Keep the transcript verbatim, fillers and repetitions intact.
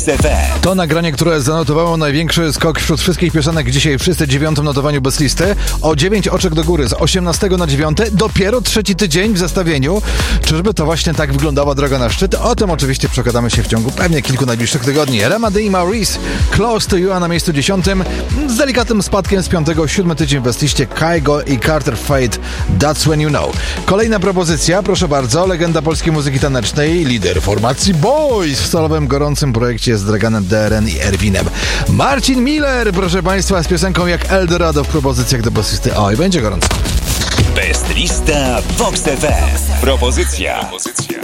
To nagranie, które zanotowało największy skok wśród wszystkich piosenek dzisiaj, wszyscy dziewiątym notowaniu bez listy. O dziewięć oczek do góry, z osiemnastego na dziewiąte, dopiero trzeci tydzień w zestawieniu. Czyżby to właśnie tak wyglądała droga na szczyt? O tym oczywiście przegadamy się w ciągu pewnie kilku najbliższych tygodni. Rema D i Maurice, Close to You, a na miejscu dziesiątym z delikatnym spadkiem z piątego, siódmy tydzień w bez liście, Kygo i Carter Fate, That's When You Know. Kolejna propozycja, proszę bardzo, legenda polskiej muzyki tanecznej, lider formacji Boys w solowym, gorącym projekcie z Draganem D R N i Erwinem. Marcin Miller, proszę Państwa, z piosenką jak Eldorado w propozycjach do basisty. Oj, będzie gorąco. Best lista Vox F M. Propozycja